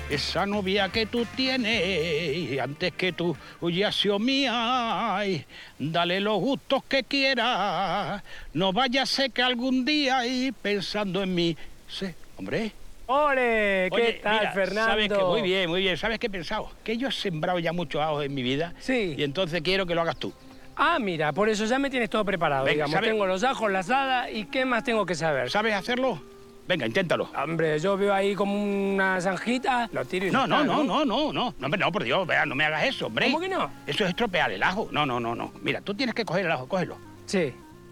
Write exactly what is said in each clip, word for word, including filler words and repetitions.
esa novia que tú tienes, antes que tú ya sido mía, ay, dale los gustos que quieras, no vaya a ser que algún día, y pensando en mí, sí, hombre. ¡Ole! ¿Qué Oye, tal, mira, Fernando? Sabes que muy bien, muy bien. ¿Sabes qué he pensado? Que yo he sembrado ya muchos ajos en mi vida. Sí. Y entonces quiero que lo hagas tú. Ah, mira, por eso ya me tienes todo preparado, Venga, digamos. ¿sabe? Tengo los ajos, la asada, ¿y qué más tengo que saber? ¿Sabes hacerlo? Venga, inténtalo. Hombre, yo veo ahí como una zanjita, lo tiro y No, ya no, está, no, no, no, no. No, hombre, no, por Dios, vea, no me hagas eso, hombre. ¿Cómo que no? Eso es estropear el ajo. No, no, no, no. Mira, tú tienes que coger el ajo, cógelo. Sí.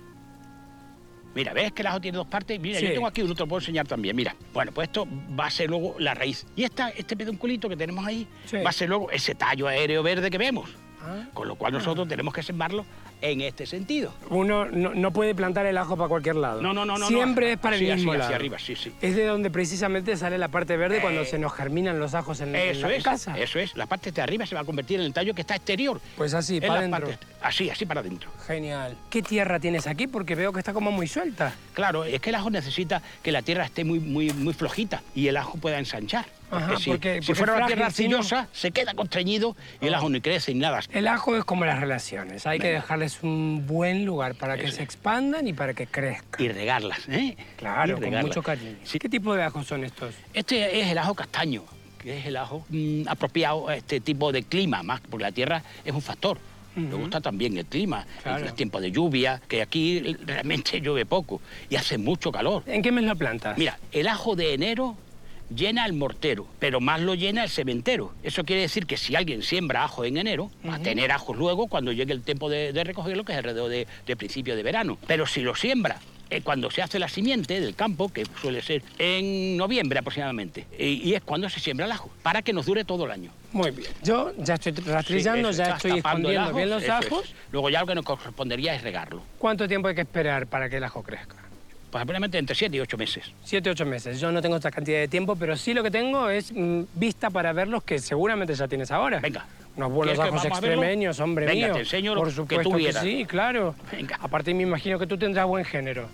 Mira, ¿ves que el ajo tiene dos partes? Mira, Sí. yo tengo aquí uno, te lo puedo enseñar también. Mira, bueno, pues esto va a ser luego la raíz. Y esta, este pedunculito que tenemos ahí Sí. va a ser luego ese tallo aéreo verde que vemos. Ah. Con lo cual nosotros tenemos que sembrarlo en este sentido. Uno no, no puede plantar el ajo para cualquier lado. No, no, no, no. Siempre no. es para Así, el mismo así, lado. hacia arriba, sí, sí. Es de donde precisamente sale la parte verde Eh, cuando se nos germinan los ajos en, en Eso la es, casa. eso es. La parte de arriba se va a convertir en el tallo que está exterior. Pues así, En para la adentro. parte- Así, así para adentro. Genial. ¿Qué tierra tienes aquí? Porque veo que está como muy suelta. Claro, es que el ajo necesita que la tierra esté muy, muy, muy flojita y el ajo pueda ensanchar. Porque Ajá, si, porque- si porque fuera es una tierra frágil, si no- arcillosa, se queda constreñido y el ajo ni crece ni nada. El ajo es como las relaciones. Hay que Venga. dejarles un buen lugar para que Eso se es. expandan y para que crezcan. Y regarlas, ¿eh? Claro, Y con regarlas. mucho cariño. Sí. ¿Qué tipo de ajos son estos? Este es el ajo castaño, que es el ajo mm, apropiado a este tipo de clima, más porque la tierra es un factor. Me Ujú. gusta también el clima, Claro. los tiempos de lluvia, que aquí realmente llueve poco y hace mucho calor. ¿En qué mes lo plantas? Mira, el ajo de enero llena el mortero, pero más lo llena el cementero. Eso quiere decir que si alguien siembra ajo en enero, va a Ujú. tener ajos luego cuando llegue el tiempo de, de recogerlo, que es alrededor de, de principio de verano. Pero si lo siembra eh, cuando se hace la simiente del campo, que suele ser en noviembre aproximadamente, y, y es cuando se siembra el ajo, para que nos dure todo el año. Muy bien. Yo ya estoy rastrillando, Sí, eso, ya estás estoy tapando el escondiendo ajo, bien los eso es. ajos. Luego ya lo que nos correspondería es regarlo. ¿Cuánto tiempo hay que esperar para que el ajo crezca? Pues aproximadamente entre siete y ocho meses. Siete, ocho meses. Yo no tengo esta cantidad de tiempo, pero sí lo que tengo es mm, vista para ver los que seguramente ya tienes ahora. Venga. Unos buenos ¿Quieres que ajos vamos a verlo? extremeños, hombre Venga, mío. te enseño lo Por que supuesto tú que vieras. sí, claro. Venga. Aparte me imagino que tú tendrás buen género.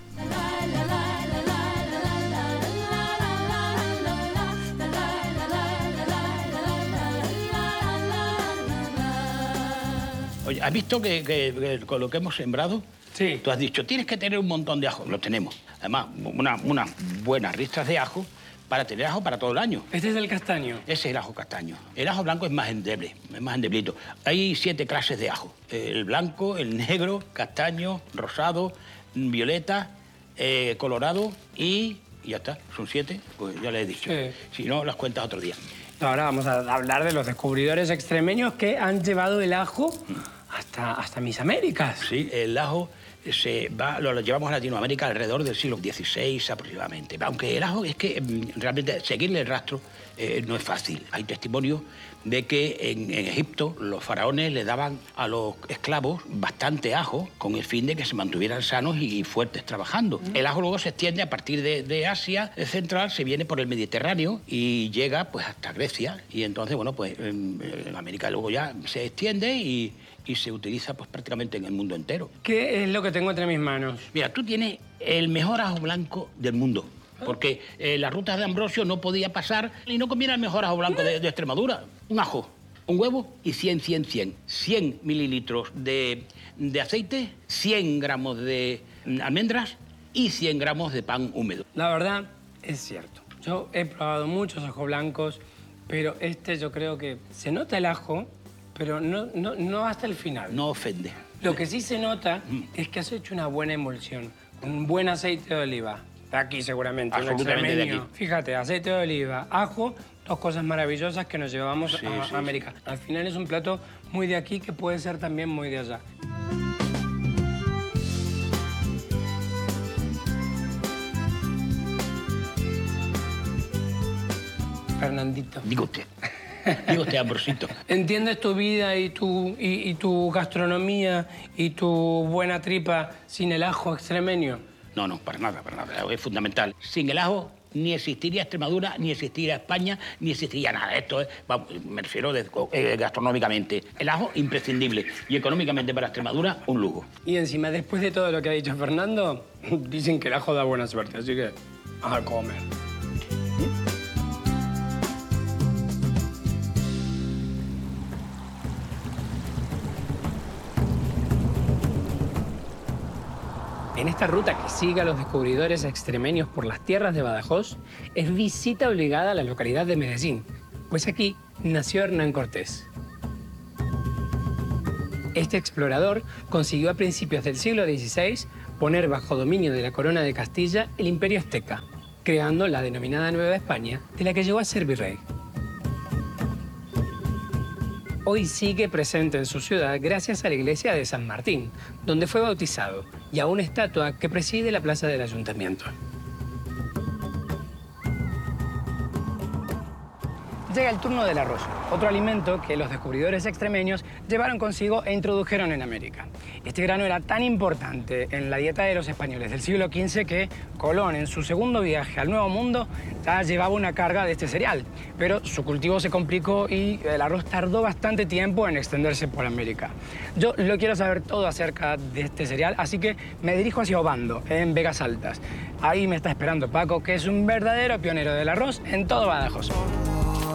Oye, ¿has visto que, que- que con lo que hemos sembrado? Sí. Tú has dicho, tienes que tener un montón de ajo. Lo tenemos. Además, una- unas buenas ristras de ajo para tener ajo para todo el año. Este es el castaño. Ese es el ajo castaño. El ajo blanco es más endeble, es más endeblito. Hay siete clases de ajo. El blanco, el negro, castaño, rosado, violeta, eh, colorado y, y ya está. Son siete, pues ya les he dicho. Sí. Si no, las cuentas otro día. Ahora vamos a hablar de los descubridores extremeños que han llevado el ajo hasta, hasta mis Américas. Sí, el ajo se va, lo, lo llevamos a Latinoamérica alrededor del siglo dieciséis aproximadamente. Aunque el ajo es que mm, realmente seguirle el rastro eh, no es fácil. Hay testimonios de que en, en Egipto los faraones le daban a los esclavos bastante ajo con el fin de que se mantuvieran sanos y fuertes trabajando. El ajo luego se extiende a partir de, de Asia central, se viene por el Mediterráneo y llega pues hasta Grecia. Y entonces, bueno, pues en, en América luego ya se extiende y, y se utiliza pues prácticamente en el mundo entero. ¿Qué es lo que tengo entre mis manos? Mira, tú tienes el mejor ajo blanco del mundo. Porque eh, las rutas de Ambrosio no podía pasar y no combina el mejor ajo blanco de, de Extremadura. Un ajo, un huevo y cien, cien, cien. cien mililitros de, de aceite, cien gramos de mm, almendras y cien gramos de pan húmedo. La verdad, es cierto. Yo he probado muchos ajos blancos, pero este yo creo que se nota el ajo, pero no, no, no hasta el final. No ofende. Lo que sí se nota es que has hecho una buena emulsión, con un buen aceite de oliva. De aquí seguramente, un Absolutamente de extremeño. aquí. Fíjate, aceite de oliva, ajo, dos cosas maravillosas que nos llevamos Sí, a sí, América. Al final es un plato muy de aquí que puede ser también muy de allá. Fernandito. Diga usted. Diga usted, Ambrosito. ¿Entiendes tu vida y tu, y, y tu gastronomía y tu buena tripa sin el ajo extremeño? No, no, para nada, para nada. Es fundamental. Sin el ajo ni existiría Extremadura, ni existiría España, ni existiría nada. Esto es, vamos, me refiero de- eh, gastronómicamente. El ajo, imprescindible. Y económicamente para Extremadura, un lujo. Y encima, después de todo lo que ha dicho Fernando, dicen que el ajo da buena suerte, así que a comer. esta ruta que sigue a los descubridores extremeños por las tierras de Badajoz es visita obligada a la localidad de Medellín, pues aquí nació Hernán Cortés. Este explorador consiguió a principios del siglo dieciséis poner bajo dominio de la corona de Castilla el imperio azteca, creando la denominada Nueva España, de la que llegó a ser virrey. Hoy sigue presente en su ciudad gracias a la iglesia de San Martín, donde fue bautizado, y a una estatua que preside la plaza del ayuntamiento. Llega el turno del arroz, otro alimento que los descubridores extremeños llevaron consigo e introdujeron en América. Este grano era tan importante en la dieta de los españoles del siglo quince que Colón, en su segundo viaje al Nuevo Mundo, ya llevaba una carga de este cereal. Pero su cultivo se complicó y el arroz tardó bastante tiempo en extenderse por América. Yo lo quiero saber todo acerca de este cereal, así que me dirijo hacia Obando, en Vegas Altas. Ahí me está esperando Paco, que es un verdadero pionero del arroz en todo Badajoz.